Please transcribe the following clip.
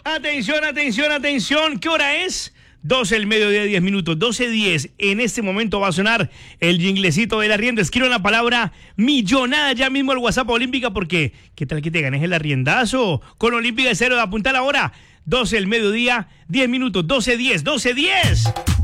Atención, atención, atención. ¿Qué hora es? 12 del mediodía, 10 minutos, 12:10. En este momento va a sonar el jinglecito del arriendo. Escriban la palabra millonada ya mismo al WhatsApp Olímpica porque ¿qué tal que te ganes el arriendazo? Con Olímpica de Cero de apuntar ahora. 12 del mediodía, 10 minutos, 12:10, 12:10.